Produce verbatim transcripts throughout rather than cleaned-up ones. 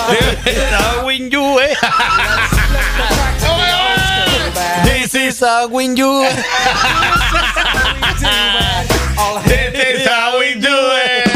This is a win you, eh. This is a win you. This is how we do it.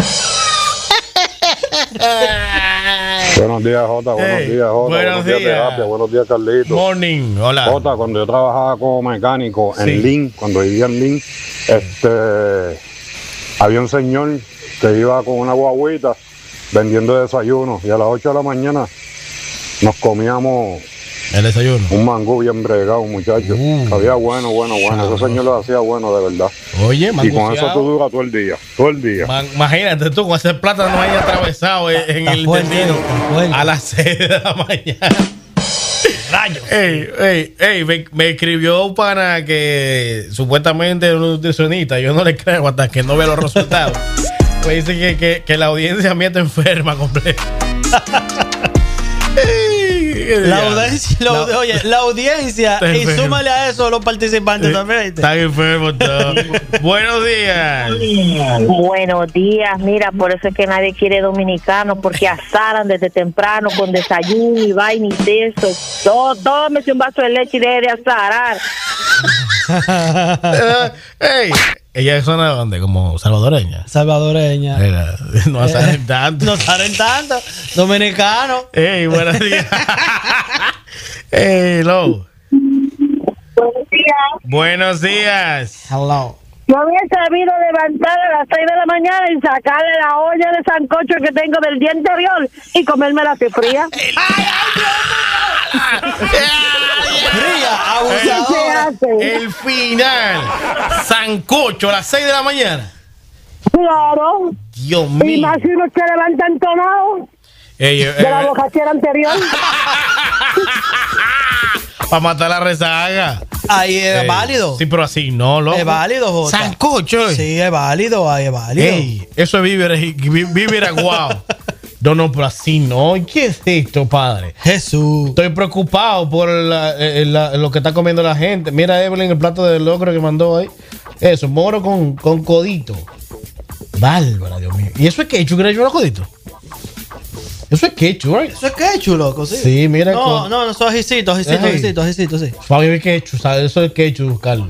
Buenos días, Jota. Buenos Hey, días, Jota. buenos Buenos días, días. Terapia. Buenos días, Carlito. Morning, hola. Jota, cuando yo trabajaba como mecánico en Sí. Lynn, cuando vivía en Lynn, este, había un señor que iba con una guaguita vendiendo desayuno y a las ocho de la mañana nos comíamos El desayuno. un mangú bien bregado, muchachos. Uh, Sabía bueno, bueno, bueno. sabroso. Ese señor lo hacía bueno, de verdad. Oye, Y con eso manguceado. tú duras todo el día, todo el día. Ma- Imagínate tú con ese plátano ahí atravesado en, en Está el fuerte, intestino está fuerte. a las seis de la mañana. Rayos. Ey, ey, ey, me, me escribió un pana que supuestamente es un nutricionista. Yo no le creo hasta que no vea los resultados. Me dice que, que, que la audiencia mía está enferma completa. La audiencia, la, aud- oye, la audiencia Está y enfermo. súmale a eso los participantes también. ¿viste? Están enfermos todos. Buenos días. Buenos días, mira, por eso es que nadie quiere dominicanos, porque asaran desde temprano con desayuno y vaina y de eso. Tó- Tómese un vaso de leche y deje de asarar. Eh, ey, ella es zona de dónde, como salvadoreña. Salvadoreña. Era, no saben tanto. No salen tanto. Dominicano. Ey, buenos días. Ey, hello. Buenos días. Buenos días. Hello. Yo había sabido levantar a las seis de la mañana y sacarle la olla de sancocho que tengo del día anterior y comérmela así fría. Fría, ¿Qué abusadora. hace? El final. Sancocho a las seis de la mañana. Claro. Dios Y mío. más si uno se levanta entonado Ey, eh, de la eh, bocachera anterior. para matar la rezaga. Ahí es Ey, válido. Sí, pero así no, loco. Es válido, Jota. Sancocho. eh. Sí, es válido, ahí es válido. Ey, eso es vivir, vivir aguado. No, no, pero así no. ¿Qué es esto, padre? Jesús. Estoy preocupado por la- eh, la- lo que está comiendo la gente. Mira, Evelyn, el plato de locro que mandó ahí. Eso, moro con, con codito. Bárbara, Dios mío. ¿Y eso es ketchup, que le echó los coditos? Eso es ketchup, right? Eso es ketchup, loco, sí. Sí, mira. No, con- no, no, eso es ajicito, ajicito, Ey. ajicito, ajicito, sí. Fabi, ketchup, ¿sabes? Eso es ketchup, Carlos.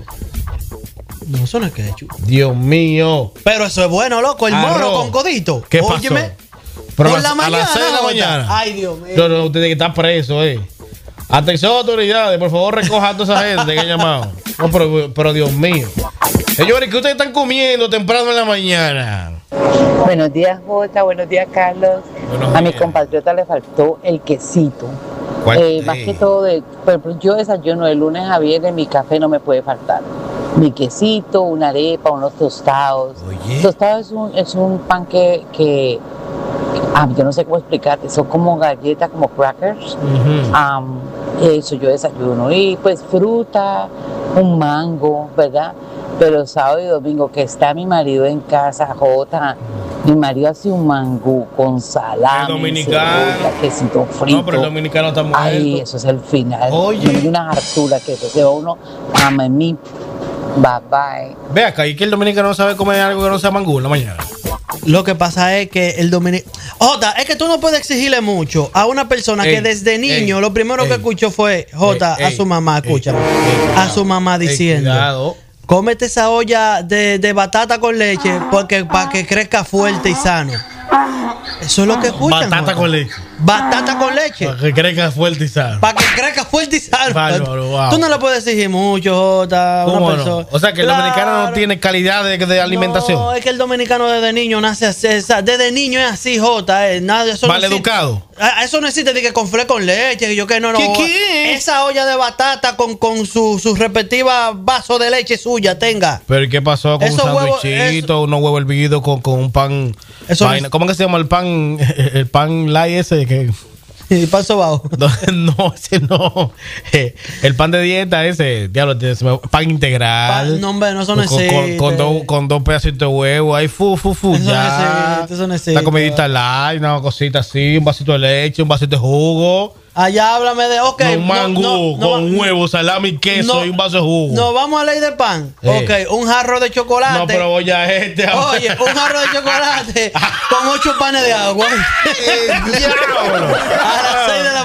No, eso no es ketchup. Dios mío. Pero eso es bueno, loco, el Arroz. moro con codito. ¿Qué pasó? Óyeme, Pero por a la las- mañana. A las seis de la Jota. mañana. Ay, Dios mío. No, no, usted tiene que estar preso, eh. Atención, autoridades, por favor, recoja a toda esa gente que han llamado. No, pero, pero Dios mío. Señores, ¿qué ustedes están comiendo temprano en la mañana? Buenos días, Jota. Buenos días, Carlos. Buenos a mi días. compatriota le faltó el quesito. ¿Cuál? Eh, más que todo, de, por ejemplo, yo desayuno de lunes a viernes, mi café no me puede faltar. Mi quesito, una arepa, unos tostados. Oye. Tostado es un, es un pan que, que, ah, yo no sé cómo explicarte, son como galletas, como crackers. Ujú. Am, eso yo desayuno. Y pues fruta, un mango, ¿verdad? Pero sábado y domingo que está mi marido en casa, Jota, mi marido hace un mangú con salami, El dominicano. cebolla, quesito frito. No, pero el dominicano está muerto. Ay, eso es el final. Oye. Y unas harturas que eso se va uno a mí. Bye bye. Ve acá, y que el dominicano no sabe comer algo que no sea mangú en la mañana. Lo que pasa es que el dominicano. Jota, es que tú no puedes exigirle mucho a una persona Ey, que desde niño ey, lo primero que ey. escuchó fue, Jota, Ey, a su mamá, ey, escúchame, ey, a cuidado. su mamá Ey, diciendo, cuidado. cómete esa olla de, de batata con leche porque para que crezca fuerte y sano. Eso es lo que escuchan. Batata Jota. con leche. Batata con leche. Para que crezca fuerte y sano. Para que crezca fuerte y sano. Bárbaro, wow. Tú no le puedes exigir mucho, Jota, a una ¿Cómo no? persona. O sea que el Claro. dominicano no tiene calidad de, de alimentación. No, es que el dominicano desde niño nace así. esa- Desde niño es así, Jota. Eh, nada, eso no Mal existe. educado. Ah, Eso no existe de que con fle con leche, que yo que no, no. ¿Qué, qué? Esa olla de batata con, con su, su respectiva vaso de leche suya tenga. Pero ¿y qué pasó con Esos un huevos- sándwichito, unos huevos hervidos con, con un pan? Eso vaina? no es- ¿Cómo que se llama el pan? El pan light ese que Y paso bajo. no, no, ese no. Eh, El pan de dieta ese, diablo, se me- pan integral. Pan- no, hombre, no, eso no con, con, existe. con dos, con dos pedacitos de huevo, ahí fu, fu, fu, Eso no ya. existe, eso no existe. La comidita light, una cosita así, un vasito de leche, un vasito de jugo. Allá háblame de, ok. No, un mangú no, no, con no, huevo, salami, queso no, y un vaso de jugo. No, vamos a ley de pan. Eh. Ok, un jarro de chocolate. No, pero voy a este. Oye, un jarro de chocolate con ocho panes de agua. ¡Eh, diablo!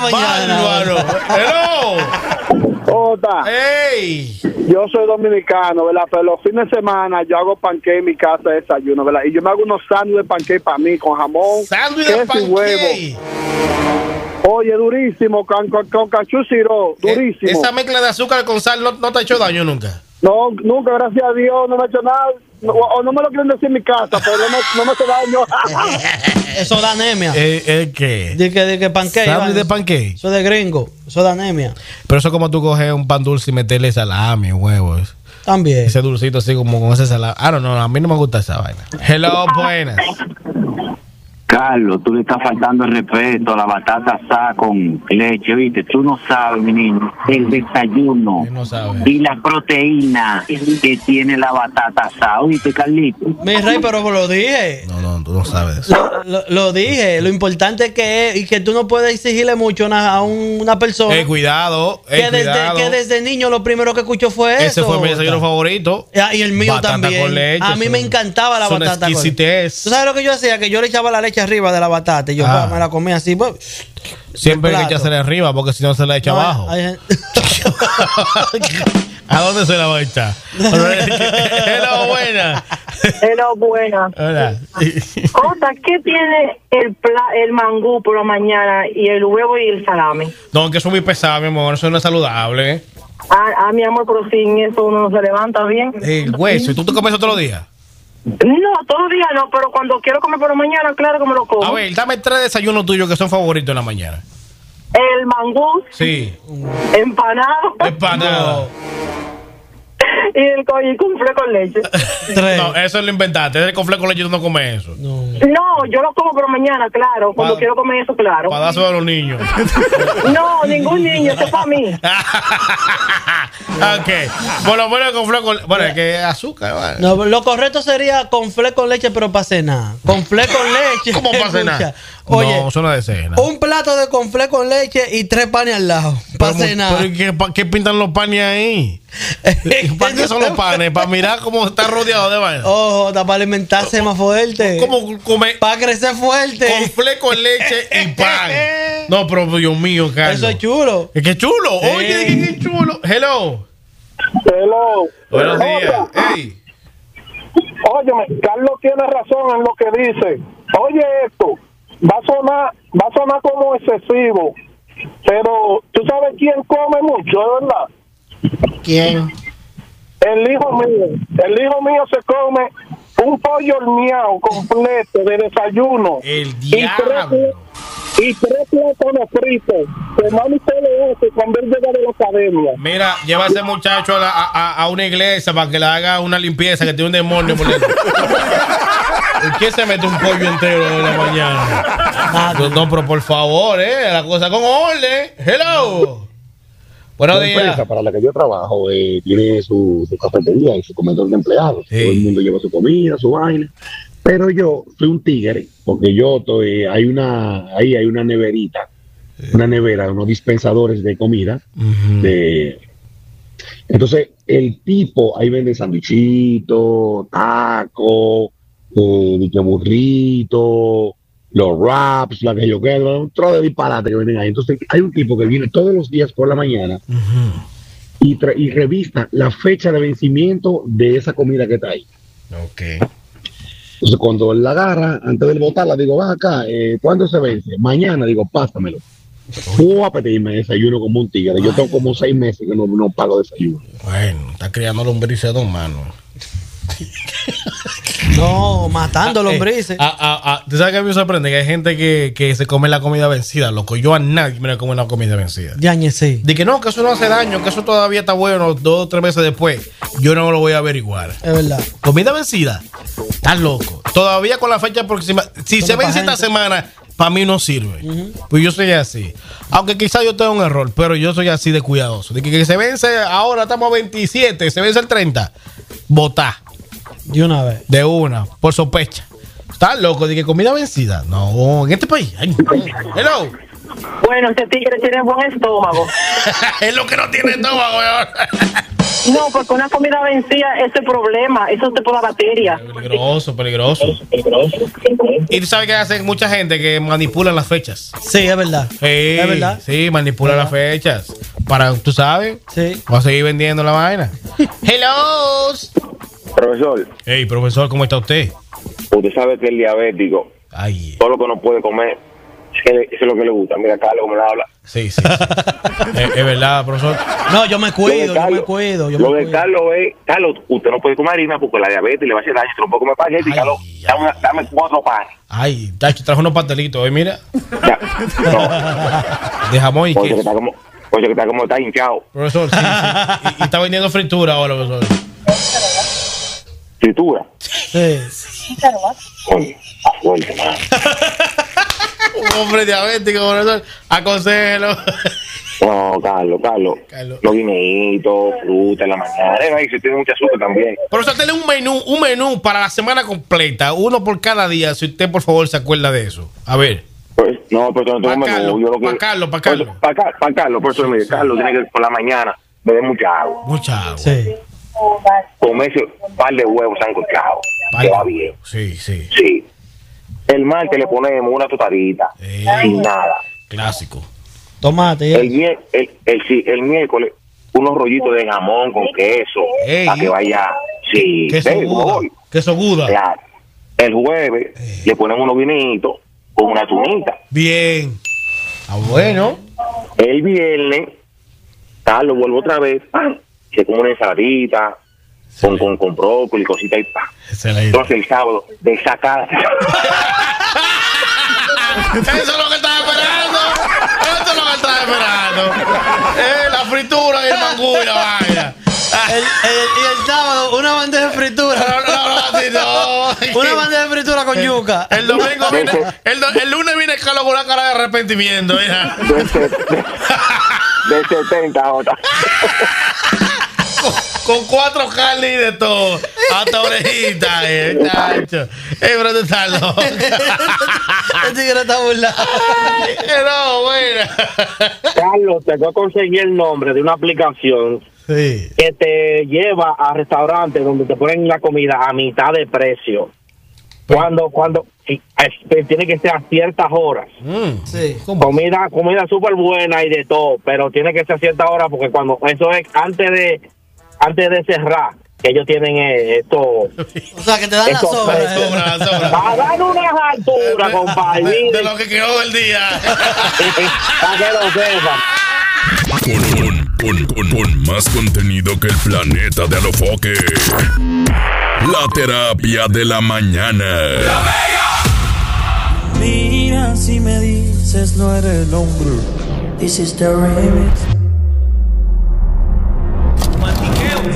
mañana. Bárbaro. Hello. Jota, Hey. yo soy dominicano, ¿verdad? Pero los fines de semana yo hago panqué en mi casa de desayuno, ¿verdad? Y yo me hago unos sándwiches de panqué para mí, con jamón, Sándwich de queso y huevo. panqué. Oye, durísimo, con, con, con cachú siró, durísimo. Eh, esa mezcla de azúcar con sal no, no te ha hecho daño nunca. No, nunca, gracias a Dios, no me ha hecho nada. No, o no me lo quieren decir en mi casa, pero no me, no me hace daño. Eso da anemia. Eh, ¿El qué? De que, de que panqueque. Sándwich de panqué. Eso de gringo. Eso da anemia. Pero eso es como tú coges un pan dulce y meterle salami, huevos. También. Ese dulcito así como con ese salami. Ah, no, no, a mí no me gusta esa vaina. Hello, buenas. Carlos, tú le estás faltando el respeto a la batata asada con leche, ¿viste? Tú no sabes, mi niño, el desayuno Él no sabe. y la proteína que tiene la batata asada, ¿oíste, Carlito? Mi rey, pero lo dije. No, no, tú no sabes eso. Lo, lo- lo dije. Lo importante que es y que tú no puedes exigirle mucho a una, a un- una persona Eh, cuidado, eh, que, desde, cuidado. que desde niño lo primero que escuchó fue eso. Ese fue mi desayuno favorito. Ah, y el mío Batata también. con leche, a mí son- me encantaba la son batata con leche. exquisitez. ¿Tú sabes lo que yo hacía? Que yo le echaba la leche arriba de la batata y yo Ah. pues, me la comía así. Pues, Siempre hay que plato. echársela arriba porque si no se la echa no, abajo. hay gente- ¿A dónde se la va a echar? Hello, buena. Pero buena. Hola. Jota, ¿qué tiene el pla- el mangú por la mañana y el huevo y el salami? No, que eso es muy pesado, mi amor. Eso no es saludable. ¿eh? Ah, ah, mi amor, pero sin eso uno no se levanta bien. El hueso. ¿Y tú te comes eso todos los días? No, todos los días no, pero cuando quiero comer por la mañana, claro que me lo como. A ver, dame tres desayunos tuyos que son favoritos en la mañana. El mangú, Sí. empanado Empanada. y el co- y con fle con leche. Tres. No, eso lo inventaste. El conflicto con leche tú no comes eso. No. No, yo lo como por la mañana, claro. Cuando Pa- quiero comer eso, claro. Para dárselo a los niños. No, ningún niño, eso es para mí. Ok. Por lo menos con fle con bueno, es que azúcar. Bueno. No, lo correcto sería con fle con leche, pero para cenar. Con fle con leche. ¿Cómo para cenar? Escucha, Oye, No, eso no es de cena. un plato de conflé con leche y tres panes al lado. Para Pero, cenar. pero ¿y ¿qué, pa- qué pintan los panes ahí? ¿Para qué son los panes? ¿Para mirar cómo está rodeado de vaina? Ojo, para alimentarse más fuerte. ¿Cómo comer Para crecer fuerte. con fle con leche y pan? No, pero Dios mío, Carlos. Eso es chulo. Es que chulo. Sí. Oye, qué, qué chulo. Hello. Hello. Buenos días. Jota, Ey. óyeme, Carlos tiene razón en lo que dice. Oye esto, va a sonar, va a sonar como excesivo, pero ¿tú sabes quién come mucho, de verdad? ¿Quién? El hijo mío. El hijo mío se come un pollo horneado completo de desayuno. El Y tres, diablo. y tres plátanos fritos. Que mami se le hace cuando él llega de la academia. Mira, lleva a ese muchacho a, la- a- a- a una iglesia para que le haga una limpieza, que tiene un demonio por dentro. ¿Quién se mete un pollo entero en la mañana? No, no, pero por favor, eh, la cosa con orden. Hello. Buenos La días. empresa para la que yo trabajo eh, tiene su, su cafetería y su comedor de empleados. Sí. Todo el mundo lleva su comida, su vaina. Pero yo soy un tigre, porque yo estoy, hay una, ahí hay una neverita, una nevera, unos dispensadores de comida. Ujú. de, entonces, el tipo, ahí vende sandwichitos, tacos, eh, de que burrito, los wraps, la que yo quiero, un trozo de disparate que venden ahí. Entonces, hay un tipo que viene todos los días por la mañana Ujú. y, tra- y revista la fecha de vencimiento de esa comida que está ahí. Ok. Entonces, cuando él la agarra, antes de botarla, digo, va acá, eh, ¿cuándo se vence? Mañana, digo, pásamelo. Fue a pedirme desayuno como un tigre. Yo tengo como seis meses que no, no pago desayuno. Bueno, está criando lombrices a dos manos. No, matando lombrices. Eh, ah, ah, ah, ¿tú sabes que a mí me sorprende? Que hay gente que, que se come la comida vencida, loco. Yo a nadie me come la comida vencida. Yañe, sí. De que no, que eso no hace daño, que eso todavía está bueno dos o tres meses después. Yo no lo voy a averiguar. Es verdad. Comida vencida, estás loco. Todavía con la fecha próxima. Si Son se de vence pa' esta gente. semana, para mí no sirve. Pues yo soy así. Aunque quizás yo tenga un error, pero yo soy así de cuidadoso. De que, que se vence ahora, estamos a veintisiete, se vence el treinta, botá De una vez. de una, por sospecha. ¿Estás loco? De que comida vencida. No, en este país. Ay, no. Hello. Bueno, este tigre tiene buen estómago. Es lo que no tiene estómago. No, porque una comida vencida es el problema. Eso te pone bacteria. Peligroso, peligroso. Y tú sabes que hacen mucha gente que manipulan las fechas. Sí, es verdad. Sí, es verdad. Sí, manipulan las fechas. Para, tú sabes, sí. va a seguir vendiendo la vaina. Hello. Profesor. Hey, profesor, ¿cómo está usted? Usted sabe que el diabético, Ay. todo lo que no puede comer, es que eso es lo que le gusta. Mira, Carlos, como le habla. Sí, sí. sí. es, es verdad, profesor. No, yo me cuido, Carlos, yo me cuido. Yo lo me de cuido. Carlos es, Carlos, usted no puede comer harina porque la diabetes le va a hacer daño. Usted no puede comer paquete y Carlos, dame, dame cuatro panes. Ay, tacho, trajo unos pastelitos, ¿eh? Mira. Ya, no. De jamón y Oye, queso. que está como, oye, que está como está hinchado. Profesor, sí, sí. Y, y está vendiendo fritura ahora, profesor. Fritura. Sí. Oye, a fuerte, man. Un hombre diabético, profesor. Aconsejelo. No, Carlos, Carlos. Carlos. Los guineitos, fruta en la mañana. Eh, se tiene mucha azúcar también. Profesor, tenle un menú, un menú para la semana completa, uno por cada día, si usted por favor se acuerda de eso. A ver. Pues, no, pero no tengo Pa' Carlos, menú. Yo lo que, pa' Carlos, pa' Carlos. Para Carlos, pa Carlos, por eso mire, Carlos tiene que por la mañana beber mucha agua. Mucha agua. Sí. Comerse un par de huevos sancochados. Que va bien. Sí, sí. Sí. El martes le ponemos una tostadita. Eh. Sin nada. Clásico. Tomate. El, mier- el, el, sí, el miércoles, unos rollitos de jamón con queso. Ey. Para que vaya. Sí. Queso ¿Ves cómo Buda. voy? Queso Buda. Claro. El jueves Eh. le ponemos unos vinitos con una tunita. Bien. Ah, bueno. El viernes, Carlos, vuelvo otra vez. ¡Pam! Se come una ensaladita con, con, con brócoli, cositas y pa. Excelente. Entonces el sábado, de sacar. Eso es lo que estaba esperando. Eso es lo que estaba esperando. Eh, la fritura y el mangú y la vaina. El, el- y el sábado, una bandeja de fritura. No, no, no, así no. Una bandeja de fritura con yuca. El domingo viene, el, do- el lunes viene Carlos con una cara de arrepentimiento, mira. De, se- de, de setenta otra. Con, con cuatro carnes y de todo. Hasta orejita, eh, chacho. Eh, pero tú estás loco. El tigre está burlado. Eh, no, bueno. Carlos, te voy a conseguir el nombre de una aplicación Sí. que te lleva a restaurantes donde te ponen la comida a mitad de precio. Cuando, cuando, y, es- tiene que ser a ciertas horas. Mm. Sí. Comida, comida súper buena y de todo, pero tiene que ser a ciertas horas porque cuando eso es antes de, antes de cerrar, que ellos tienen eh, esto. O sea, que te dan la Eso, sobra. eso. eh. Sobra, sobra. Va a dar unas alturas, compadre. De, de mire, lo que quedó del día. para que lo sepan. Con, con, con, con más contenido que el planeta de Alofoque. La terapia de la mañana. Mira si me dices no eres el hombre. This is the remix.